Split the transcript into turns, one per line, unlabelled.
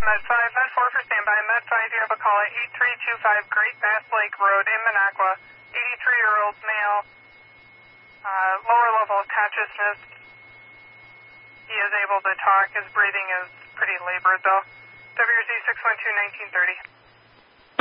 Med 5, Med 4 for standby. Med 5, you have a call at 8325 Great Bass Lake Road in Minocqua. 83-year-old male, lower level of consciousness. He is able to talk. His breathing is pretty labored, though. WZ 612-1930.